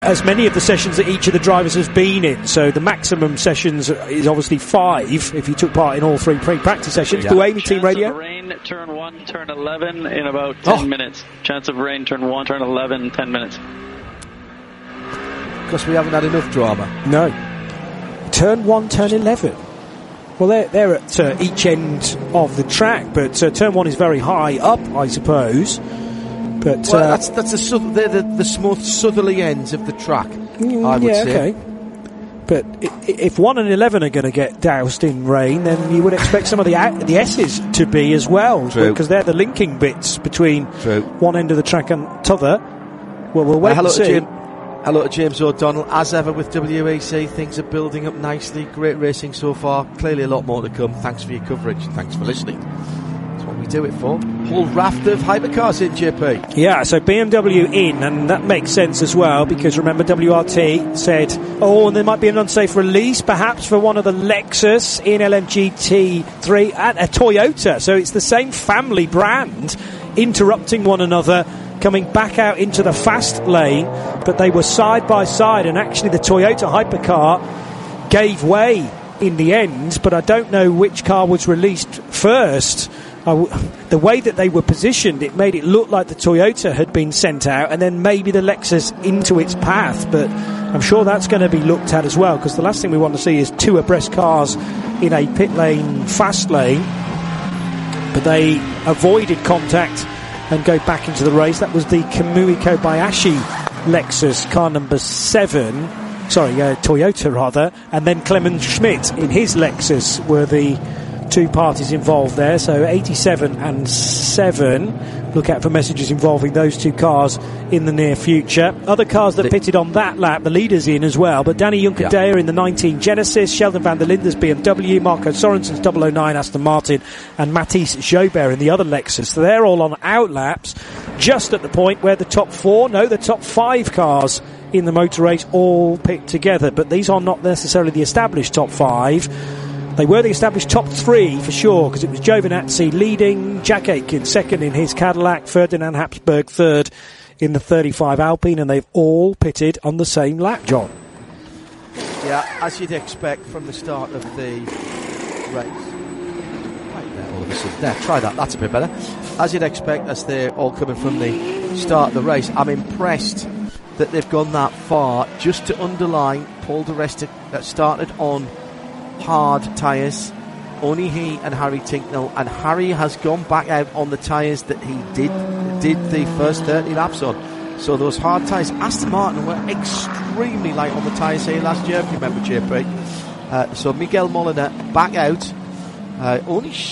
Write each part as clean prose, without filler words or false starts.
as many of the sessions that each of the drivers has been in. So the maximum sessions is obviously 5 if you took part in all 3 pre-practice sessions. Yeah. Buemi Team Radio. Chance of rain, turn 1, turn 11 in about 10 minutes. Chance of rain, turn 1, turn 11, 10 minutes. Because we haven't had enough drama. No. Turn 1, turn 11. Well, they're at each end of the track, but turn 1 is very high up, I suppose. But well, they're the most southerly ends of the track, I would say. Okay. But if 1 and 11 are going to get doused in rain, then you would expect some of the S's to be as well. True. Because they're the linking bits between one end of the track and t'other. Well, we'll wait and see. Hello to James O'Donnell. As ever with WEC, things are building up nicely. Great racing so far. Clearly a lot more to come. Thanks for your coverage. Thanks for listening. That's what we do it for. Whole raft of hypercars in, JP. Yeah, so BMW in, and that makes sense as well, because remember WRT said, and there might be an unsafe release perhaps for one of the Lexus in LMGT3 and a Toyota. So it's the same family brand interrupting one another, coming back out into the fast lane, but they were side by side, and actually the Toyota hypercar gave way in the end, but I don't know which car was released first. The way that they were positioned, it made it look like the Toyota had been sent out and then maybe the Lexus into its path, but I'm sure that's going to be looked at as well, because the last thing we want to see is 2 abreast cars in a pit lane fast lane. But they avoided contact and go back into the race. That was the Kamui Kobayashi Lexus, car number 7. Toyota rather. And then Clemens Schmidt in his Lexus were the 2 parties involved there. So 87 and 7. Look out for messages involving those 2 cars in the near future. Other cars that pitted on that lap, the leaders in as well. But Danny Juncadella in the 19 Genesis, Sheldon van der Linde's BMW, Marco Sorensen's 009 Aston Martin, and Matisse Jobert in the other Lexus. So they're all on out laps, just at the point where the top 5 cars in the motor race all pit together. But these are not necessarily the established top 5. They were the established top 3 for sure, because it was Giovinazzi leading, Jack Aitken second in his Cadillac, Ferdinand Habsburg third in the 35 Alpine, and they've all pitted on the same lap, John. Yeah, as you'd expect from the start of the race. Right there, all of a sudden. There, try that, that's a bit better. As you'd expect, as they're all coming from the start of the race, I'm impressed that they've gone that far. Just to underline, Paul di Resta started on hard tyres, only he and Harry Tinknell, and Harry has gone back out on the tyres that he did the first 30 laps on. So those hard tyres, Aston Martin were extremely light on the tyres here last year, if you remember, JP. So Miguel Molina back out, has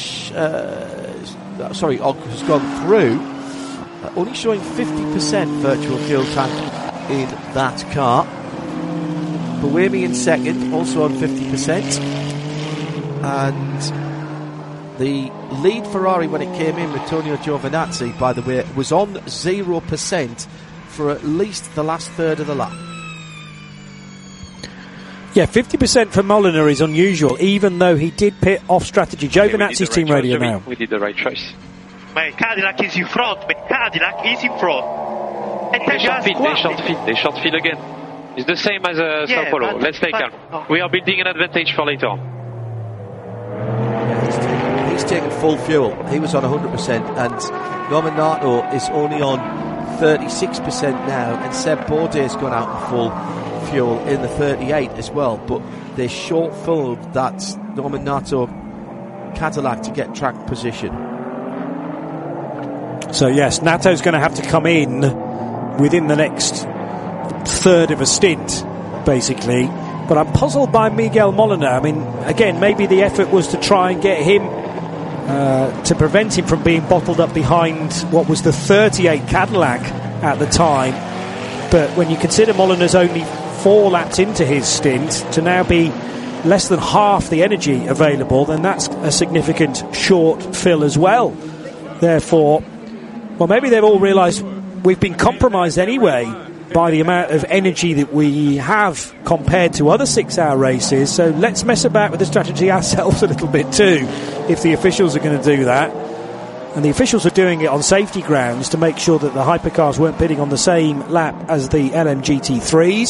gone through, only showing 50% virtual fuel tank in that car. Buemi in second, also on 50%. And the lead Ferrari, when it came in with Tonio Giovinazzi, by the way, was on 0% for at least the last third of the lap. Yeah, 50% for Molina is unusual, even though he did pit off strategy. Giovinazzi's Team Radio now. We did the right choice. My Cadillac is in front. They short feed again. It's the same as Sao Paulo. Let's take calm. We are building an advantage for later on. Yeah, he's taken full fuel. He was on 100%, and Norman Nato is only on 36% now, and Seb Bourdais gone out on full fuel in the 38 as well. But they short-filled that Norman Nato Cadillac to get track position. So yes, Nato's going to have to come in within the next third of a stint, basically. But I'm puzzled by Miguel Molina. I mean, again, maybe the effort was to try and get him to prevent him from being bottled up behind what was the 38 Cadillac at the time. But when you consider Molina's only 4 laps into his stint, to now be less than half the energy available, then that's a significant short fill as well. Therefore, well, maybe they've all realised we've been compromised anyway by the amount of energy that we have compared to other 6-hour races, so let's mess about with the strategy ourselves a little bit too, if the officials are going to do that. And the officials were doing it on safety grounds to make sure that the hypercars weren't pitting on the same lap as the LMGT3s.